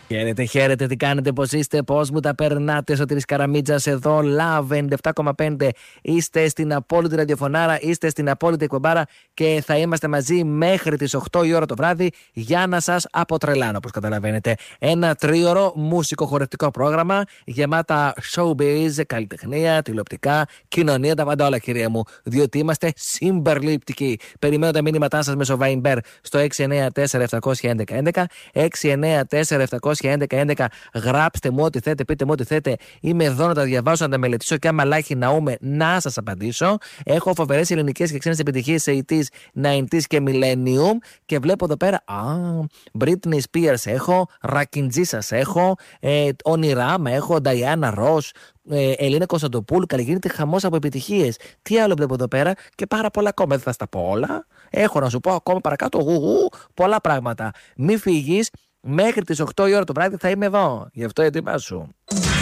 Χαίρετε, χαίρετε, τι κάνετε, πώς είστε, πώς μου τα περνάτε? Σωτήρης Καραμίτζας εδώ, Love 97,5. Είστε στην απόλυτη ραδιοφωνάρα, είστε στην απόλυτη εκπομπάρα και θα είμαστε μαζί μέχρι τις 8 η ώρα το βράδυ για να σας αποτρελάνω, όπως καταλαβαίνετε. Ένα τρίωρο μουσικοχορευτικό πρόγραμμα γεμάτα showbiz, καλλιτεχνία, τηλεοπτικά, κοινωνία, τα πάντα όλα, κυρία μου. Διότι είμαστε συμπεριληπτικοί. Περιμένω τα μήνυματά σας μέσω Viber στο 694-711-11. 694-711-11. Γράψτε μου ό,τι θέτε, πείτε μου ό,τι θέτε. Είμαι εδώ να τα διαβάσω, να τα μελετήσω και άμα λάχει ναούμε να σας απαντήσω. Έχω φοβερές ελληνικές και ξένες επιτυχίες 80s, 90s και Millennium. Και βλέπω εδώ πέρα, Britney Spears έχω, Ρακιντζή σας έχω, Ονειράμα έχω, Diana Ross, Ελίνα Κωνσταντοπούλου. Καλλιγίνεται χαμός από επιτυχίες. Τι άλλο βλέπω εδώ πέρα και πάρα πολλά ακόμα. Δεν θα στα πω όλα. Έχω να σου πω ακόμα παρακάτω πολλά πράγματα. Μη φύγεις. Μέχρι τις 8 η ώρα το βράδυ θα είμαι εδώ. Γι' αυτό ετοιμάσου.